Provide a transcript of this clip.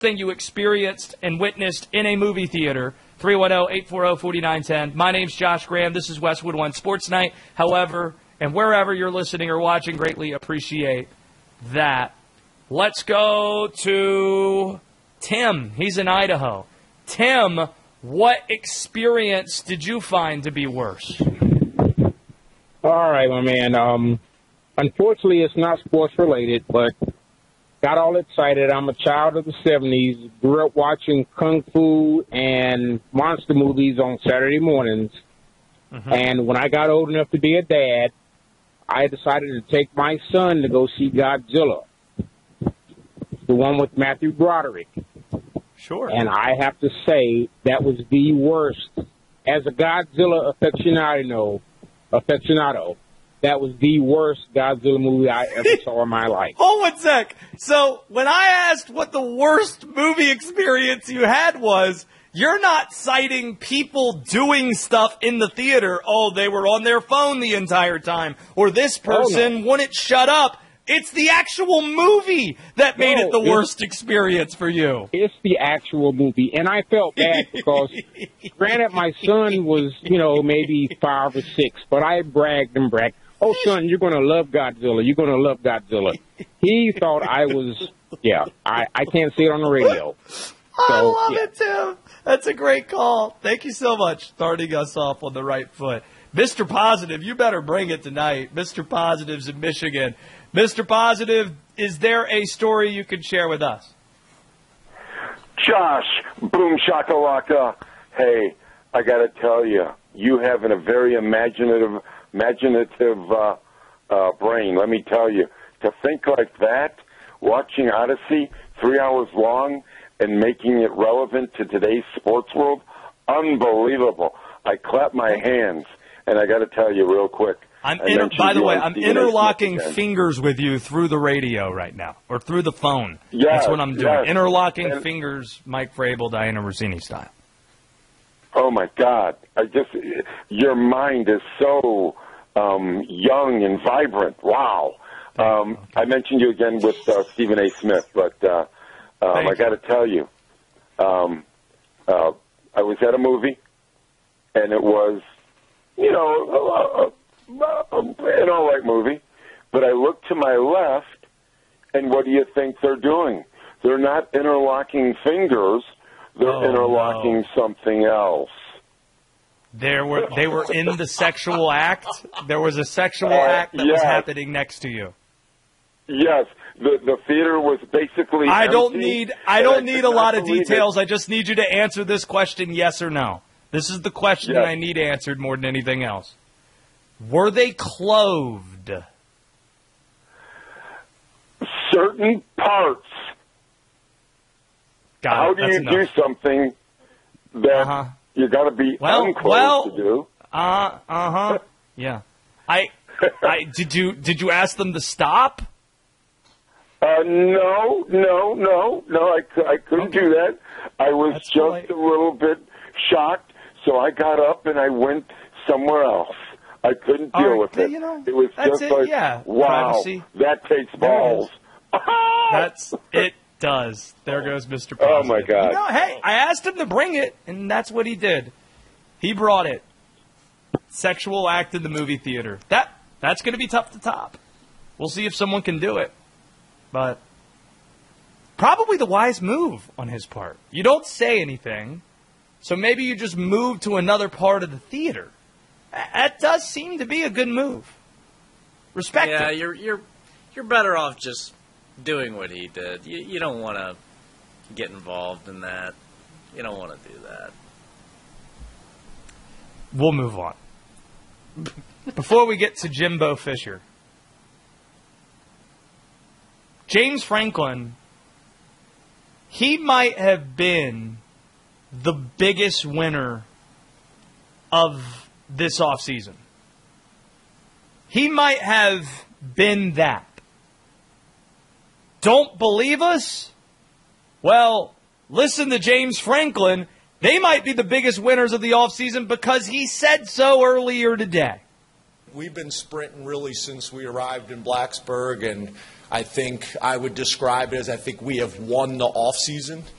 thing you experienced and witnessed in a movie theater. 310-840-4910. My name's Josh Graham. This is Westwood One Sports Night. However, and wherever you're listening or watching, greatly appreciate that. Let's go to Tim. He's in Idaho. Tim, what experience did you find to be worse? All right, my man. Unfortunately, it's not sports-related, but got all excited. I'm a child of the 70s. Grew up watching kung fu and monster movies on Saturday mornings. Mm-hmm. And when I got old enough to be a dad, I decided to take my son to go see Godzilla, the one with Matthew Broderick. Sure. And I have to say that was the worst. As a Godzilla aficionado, that was the worst Godzilla movie I ever saw in my life. Hold one sec. So when I asked what the worst movie experience you had was, you're not citing people doing stuff in the theater. Oh, they were on their phone the entire time. Or this person wouldn't shut up. It's the actual movie that made it the worst experience for you. It's the actual movie. And I felt bad because, granted, my son was, maybe 5 or 6, but I bragged. Oh, son, you're going to love Godzilla. You're going to love Godzilla. He thought I was, I can't say it on the radio. I love it, Tim. That's a great call. Thank you so much, starting us off on the right foot. Mr. Positive, you better bring it tonight. Mr. Positive's in Michigan. Mr. Positive, is there a story you can share with us? Josh, boom shakalaka. Hey, I got to tell you, you have a very imaginative brain. Let me tell you, to think like that, watching Odyssey 3 hours long and making it relevant to today's sports world, unbelievable. I clap my hands, and I got to tell you real quick. By the way, I'm interlocking fingers with you through the radio right now, or through the phone. Yes, that's what I'm doing. Yes. Interlocking fingers, Mike Vrabel, Diana Rossini style. Oh, my God. Your mind is so young and vibrant. Wow. I mentioned you again with Stephen A. Smith, but I got to tell you, I was at a movie, and it was, an all-right movie, but I looked to my left, and what do you think they're doing? They're not interlocking fingers. They're interlocking something else. They were in the sexual act? There was a sexual act that was happening next to you. Yes. The theater was basically I don't empty, need a lot of details. I just need you to answer this question yes or no. This is the question that I need answered more than anything else. Were they clothed? Certain parts. How do you do something that you got to be unclothed to do? Yeah. Did you ask them to stop? No. I couldn't do that. I was a little bit shocked, so I got up and I went somewhere else. I couldn't deal with it. It was just wow, privacy. That takes balls. It does. There goes Mr. Positive. Oh, my God. Hey, I asked him to bring it, and that's what he did. He brought it. Sexual act in the movie theater. That's going to be tough to top. We'll see if someone can do it. But probably the wise move on his part. You don't say anything, so maybe you just move to another part of the theater. That does seem to be a good move. Respect it. Yeah, you're better off just doing what he did. You don't want to get involved in that. You don't want to do that. We'll move on. Before we get to Jimbo Fisher, James Franklin, he might have been the biggest winner of this offseason. He might have been that. Don't believe us? Well, listen to James Franklin. They might be the biggest winners of the offseason because he said so earlier today. We've been sprinting really since we arrived in Blacksburg, and I think I would describe it as I think we have won the offseason.